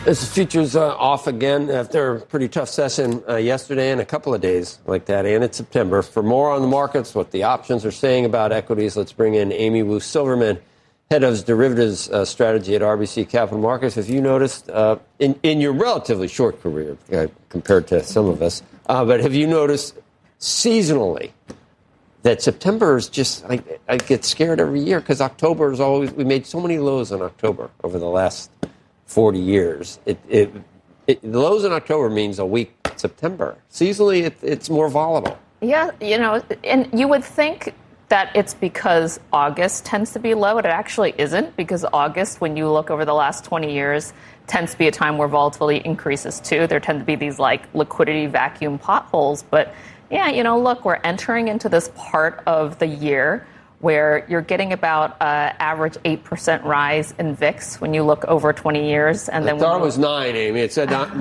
As the futures off again after a pretty tough session yesterday and a couple of days like that, and it's September. For more on the markets, what the options are saying about equities, let's bring in Amy Wu Silverman, head of derivatives strategy at RBC Capital Markets. Have you noticed in your relatively short career compared to some of us, but have you noticed seasonally that September is just, I get scared every year because October is always, we made so many lows in October over the last 40 years. The lows in October means a weak September. Seasonally, it's more volatile. Yeah, and you would think that it's because August tends to be low. It actually isn't, because August, when you look over the last 20 years, tends to be a time where volatility increases too. There tend to be these liquidity vacuum potholes. But yeah, look, we're entering into this part of the year where you're getting about average 8% rise in VIX when you look over 20 years. And then I thought it was 9, Amy. It said 9.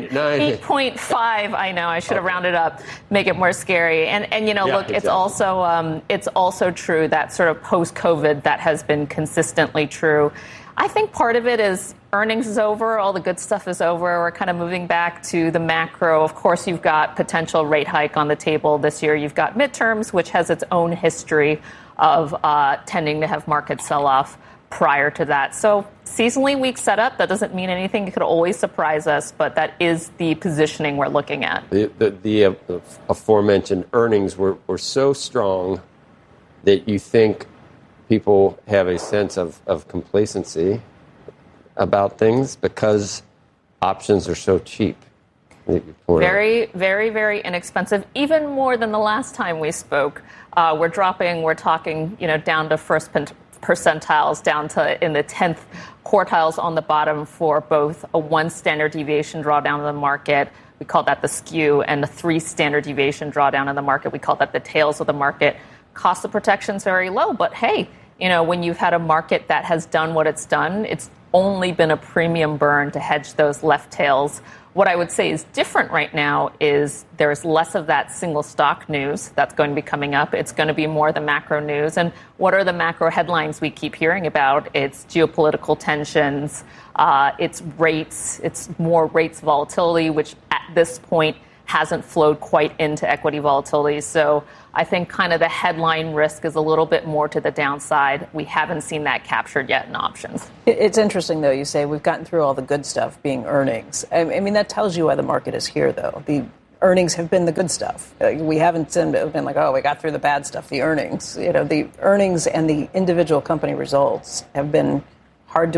8.5, I know. I should have rounded up, make it more scary. And look, exactly. It's also true that sort of post-COVID that has been consistently true. I think part of it is earnings is over. All the good stuff is over. We're kind of moving back to the macro. Of course, you've got potential rate hike on the table this year. You've got midterms, which has its own history of tending to have market sell-off prior to that. So seasonally weak setup, that doesn't mean anything. It could always surprise us, but that is the positioning we're looking at. The aforementioned earnings were so strong that you think people have a sense of complacency about things because options are so cheap. Very, very, very inexpensive, even more than the last time we spoke. We're talking, down to first percentiles, down to in the 10th quartiles on the bottom for both a 1 standard deviation drawdown in the market. We call that the skew, and a 3 standard deviation drawdown in the market. We call that the tails of the market. Cost of protection is very low, but hey, when you've had a market that has done what it's done, it's only been a premium burn to hedge those left tails. What I would say is different right now is there's less of that single stock news that's going to be coming up. It's going to be more the macro news. And what are the macro headlines we keep hearing about? It's geopolitical tensions, it's rates, it's more rates volatility, which at this point hasn't flowed quite into equity volatility. So I think kind of the headline risk is a little bit more to the downside. We haven't seen that captured yet in options. It's interesting, though, you say we've gotten through all the good stuff being earnings. I mean, that tells you why the market is here, though. The earnings have been the good stuff. We haven't been like, we got through the bad stuff, the earnings. The earnings and the individual company results have been hard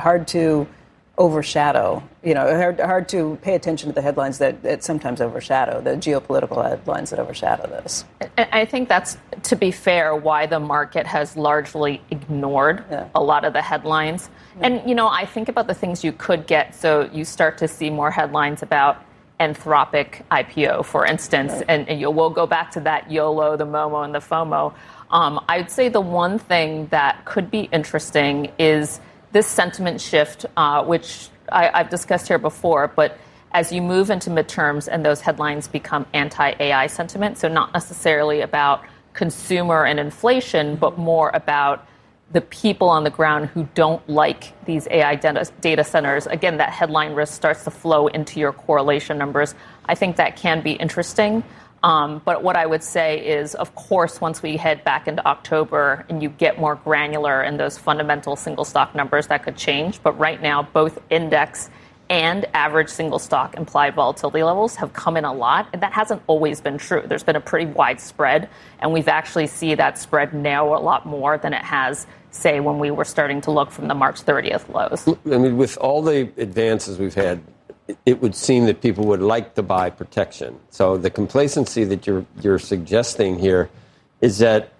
to overshadow, hard to pay attention to the headlines that sometimes overshadow, the geopolitical headlines that overshadow this. I think that's, to be fair, why the market has largely ignored a lot of the headlines. Yeah. And, I think about the things you could get. So you start to see more headlines about Anthropic IPO, for instance, right. And we'll go back to that YOLO, the MOMO, and the FOMO. I'd say the one thing that could be interesting is this sentiment shift, which I've discussed here before, but as you move into midterms and those headlines become anti-AI sentiment, so not necessarily about consumer and inflation, but more about the people on the ground who don't like these AI data centers, again, that headline risk starts to flow into your correlation numbers. I think that can be interesting. But what I would say is, of course, once we head back into October and you get more granular in those fundamental single stock numbers, that could change. But right now, both index and average single stock implied volatility levels have come in a lot. And that hasn't always been true. There's been a pretty wide spread. And we've actually seen that spread narrow a lot more than it has, say, when we were starting to look from the March 30th lows. I mean, with all the advances we've had, it would seem that people would like to buy protection. So the complacency that you're suggesting here, is it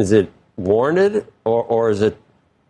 warranted or is it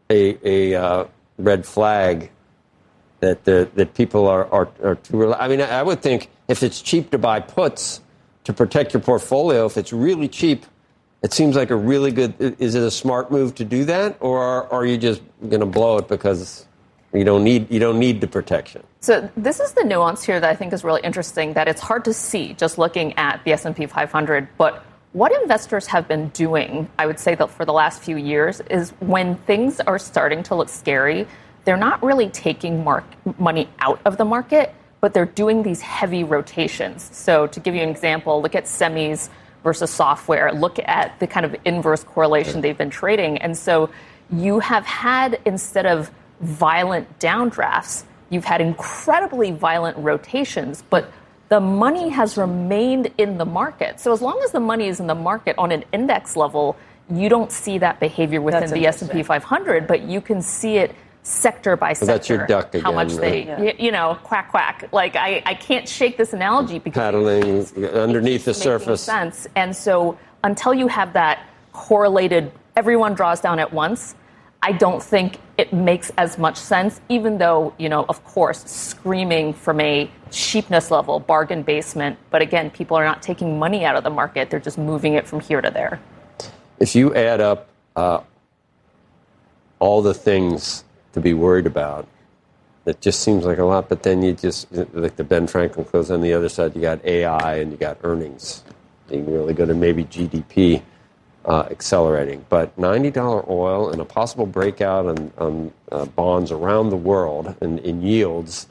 a red flag that people are too? I mean, I would think if it's cheap to buy puts to protect your portfolio, if it's really cheap, it seems like a really good. Is it a smart move to do that, or are you just going to blow it because you don't need the protection? So this is the nuance here that I think is really interesting, that it's hard to see just looking at the S&P 500. But what investors have been doing, I would say that for the last few years, is when things are starting to look scary, they're not really taking money out of the market, but they're doing these heavy rotations. So to give you an example, look at semis versus software. Look at the kind of inverse correlation they've been trading. And so you have had, instead of violent downdrafts, you've had incredibly violent rotations, but the money has remained in the market. So as long as the money is in the market on an index level, you don't see that behavior within the S&P 500, but you can see it sector by sector. That's your duck again. How much they, quack, quack. Like, I can't shake this analogy because paddling underneath the surface. Sense. And so until you have that correlated, everyone draws down at once, I don't think it makes as much sense, even though, of course, screaming from a cheapness level, bargain basement. But again, people are not taking money out of the market. They're just moving it from here to there. If you add up all the things to be worried about, it just seems like a lot. But then you just, like the Ben Franklin close on the other side, you got AI and you got earnings being really good, and maybe GDP accelerating. But $90 oil and a possible breakout on bonds around the world and in yields,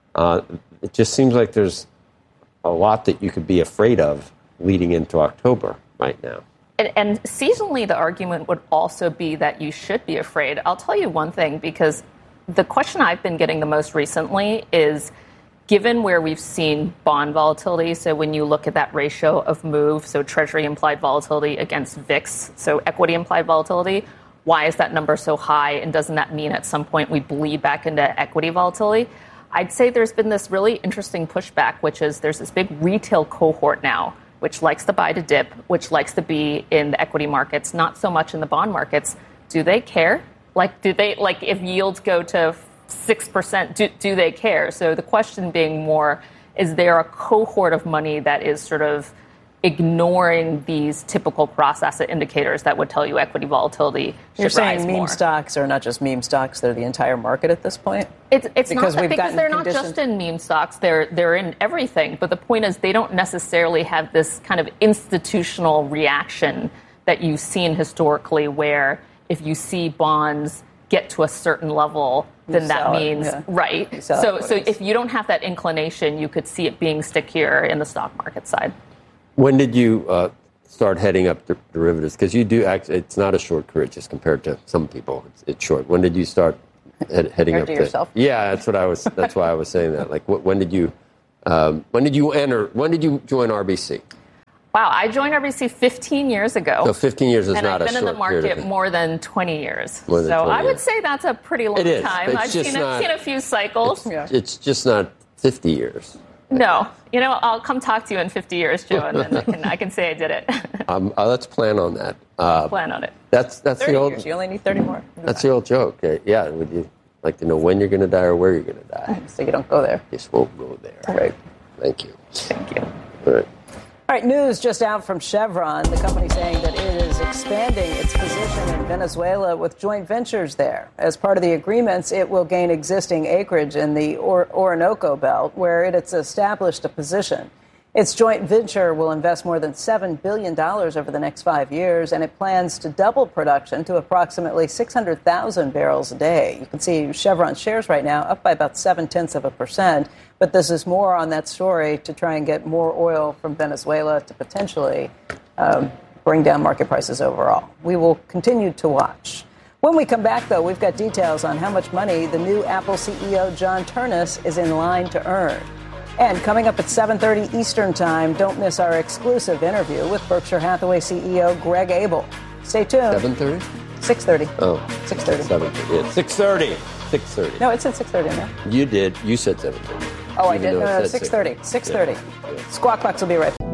it just seems like there's a lot that you could be afraid of leading into October right now. And seasonally, the argument would also be that you should be afraid. I'll tell you one thing, because the question I've been getting the most recently is, given where we've seen bond volatility, so when you look at that ratio of move, so Treasury implied volatility against VIX, so equity implied volatility, why is that number so high? And doesn't that mean at some point we bleed back into equity volatility? I'd say there's been this really interesting pushback, which is there's this big retail cohort now, which likes to buy to dip, which likes to be in the equity markets, not so much in the bond markets. Do they care? If yields go to 6%, do they care? So the question being more, is there a cohort of money that is sort of ignoring these typical cross-asset indicators that would tell you equity volatility should You're saying rise meme more? Stocks are not just meme stocks, they're the entire market at this point? It's because not because they're not just in meme stocks, they're in everything. But the point is they don't necessarily have this kind of institutional reaction that you've seen historically, where if you see bonds get to a certain level, then that means, right. So if you don't have that inclination, you could see it being stickier in the stock market side. When did you start heading up derivatives? Because you do it's not a short career just compared to some people. It's short. When did you start heading up? Yourself? Yeah, that's why I was saying that. Like, when did you enter? When did you join RBC? Wow, I joined RBC 15 years ago. So 15 years is not a short period. And I've been in the market more than 20 years. I would say that's a pretty long time. I've seen a few cycles. It's just not 50 years. No. I'll come talk to you in 50 years, Joe, and then I can say I did it. Let's plan on that. Plan on it. That's 30 the old years. You only need 30 more. That's the old joke. Yeah, would you like to know when you're going to die or where you're going to die? So you don't go there. Just won't go there. Right. Thank you. Thank you. All right. All right, news just out from Chevron, the company saying that it is expanding its position in Venezuela with joint ventures there. As part of the agreements, it will gain existing acreage in the Orinoco Belt, where it has established a position. Its joint venture will invest more than $7 billion over the next 5 years, and it plans to double production to approximately 600,000 barrels a day. You can see Chevron shares right now up by about 0.7%. But this is more on that story to try and get more oil from Venezuela to potentially bring down market prices overall. We will continue to watch. When we come back, though, we've got details on how much money the new Apple CEO John Ternus is in line to earn. And coming up at 7:30 Eastern Time, don't miss our exclusive interview with Berkshire Hathaway CEO Greg Abel. Stay tuned. 7:30? 6:30. Oh. 6:30. 7:30. Yeah, 6:30. 6:30. No, it said 6:30 in there. You did. You said 7:30. Oh, I did. No, 6:30. 6:30. Yeah. Squawk Box will be right back.